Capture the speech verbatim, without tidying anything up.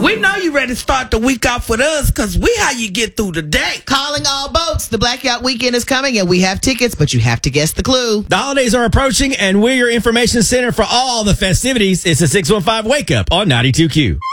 We know you ready to start the week off with us because we how you get through the day. Calling all boats. The Black Yacht Weekend is coming and we have tickets, but you have to guess the clue. The holidays are approaching and we're your information center for all the festivities. It's a six one five Wake Up on ninety-two Q.